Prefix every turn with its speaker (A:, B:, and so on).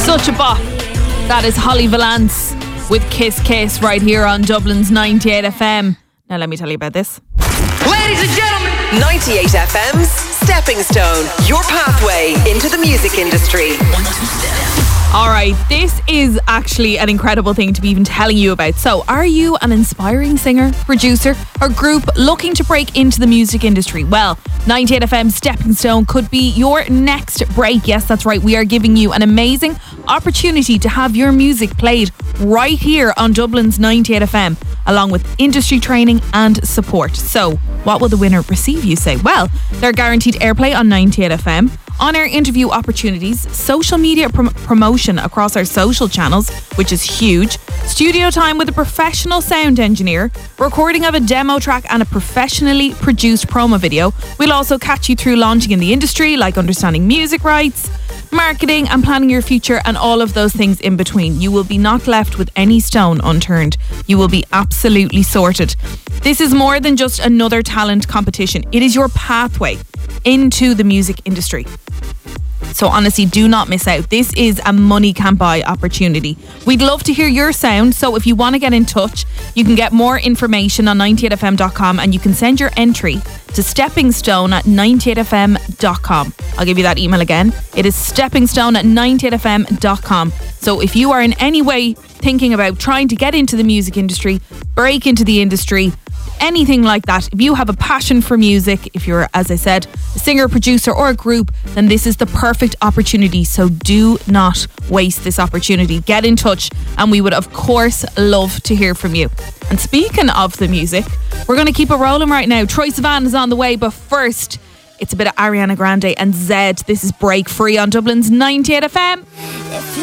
A: Such a bop. That is Holly Valance with Kiss Kiss right here on Dublin's 98 FM. Now let me tell you about this.
B: Ladies and gentlemen, 98 FM's Stepping Stone, your pathway into the music industry.
A: Alright, this is actually an incredible thing to be even telling you about. So, are you an inspiring singer, producer, or group looking to break into the music industry? Well, 98 FM Stepping Stone could be your next break. Yes, that's right. We are giving you an amazing opportunity to have your music played right here on Dublin's 98 FM, along with industry training and support. So, what will the winner receive, you say? Well, they're guaranteed airplay on 98 FM, on-air interview opportunities, social media promotion across our social channels, which is huge, studio time with a professional sound engineer, recording of a demo track and a professionally produced promo video. We'll also catch you through launching in the industry, like understanding music rights, marketing and planning your future, and all of those things in between. You will be not left with any stone unturned. You will be absolutely sorted. This is more than just another talent competition. It is your pathway into the music industry. So honestly, do not miss out. This is a money can't buy opportunity. We'd love to hear your sound. So if you want to get in touch, you can get more information on 98fm.com and you can send your entry to steppingstone@98fm.com. I'll give you that email again. It is steppingstone@98fm.com. So if you are in any way thinking about trying to get into the music industry, break into the industry, anything like that, if you have a passion for music, if you're, as I said, a singer, producer or a group, then this is the perfect opportunity. So do not waste this opportunity. Get in touch and we would of course love to hear from you. And speaking of the music, we're going to keep it rolling right now. Troye Sivan is on the way, but first it's a bit of Ariana Grande and Zedd. This is Break Free on Dublin's 98 FM.